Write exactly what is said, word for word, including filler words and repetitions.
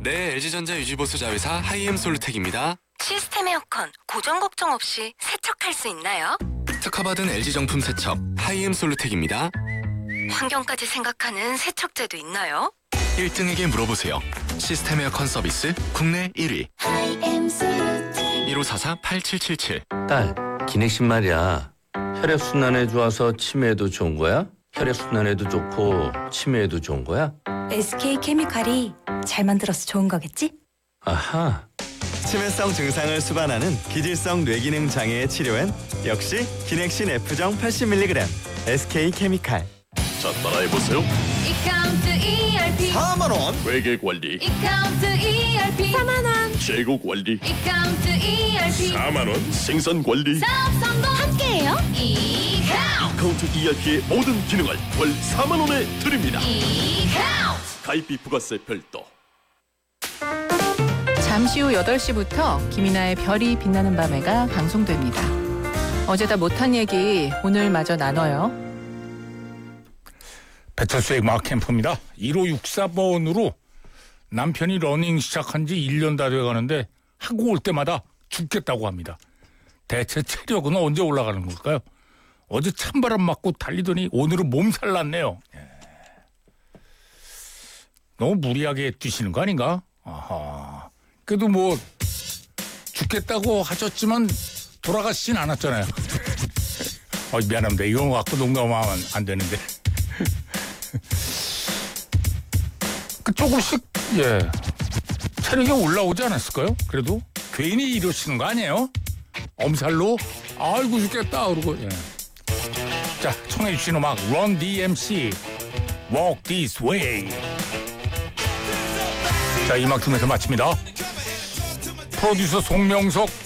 네, 엘지전자 유지보수 자회사 하이엠 솔루텍입니다. 시스템 에어컨 고정 걱정 없이 세척할 수 있나요? 특허받은 엘지 정품 세척 하이엠 솔루텍입니다. 환경까지 생각하는 세척제도 있나요? 일 등에게 물어보세요. 시스템 에어컨 서비스 국내 일 위. 일오사사 팔칠칠칠. 딸, 기넥신 말이야. 혈액순환에 좋아서 치매에도 좋은 거야? 혈액순환에도 좋고 치매에도 좋은 거야? 에스케이케미칼이 잘 만들어서 좋은 거겠지? 아하. 치매성 증상을 수반하는 기질성 뇌기능 장애의 치료엔 역시 기넥신 F정 팔십 밀리그램 에스케이케미칼. 자, 따라해보세요. 이카운트 이알피 사만 원. 회계 관리, 이카운트 이알피 사만 원 재고 관리, 이카운트 이알피 사만 원. 생산 관리, 사업 성공 함께해요. 이카운트 카운트 이알피의 모든 기능을 월 사만 원에 드립니다. 이카운트 가입비 부가세 별도. 잠시 후 여덟 시부터 김이나의 별이 빛나는 밤에가 방송됩니다. 어제 다 못한 얘기 오늘 마저 나눠요. 배철수의 음악 캠프입니다. 일오육사 번으로 남편이 러닝 시작한 지 일 년 다 돼가는데 하고 올 때마다 죽겠다고 합니다. 대체 체력은 언제 올라가는 걸까요? 어제 찬바람 맞고 달리더니 오늘은 몸살 났네요. 너무 무리하게 뛰시는 거 아닌가? 아하. 그래도 뭐 죽겠다고 하셨지만 돌아가시진 않았잖아요. 어, 미안합니다. 이거 갖고 농담하면 안 되는데. 그 조금씩 예 체력이 올라오지 않았을까요? 그래도 괜히 이러시는 거 아니에요? 엄살로 아이고 죽겠다 그러고. 예. 자, 청해 주신 음악 Run 디엠씨 Walk This Way. 자, 이만큼에서 마칩니다. 프로듀서 송명석,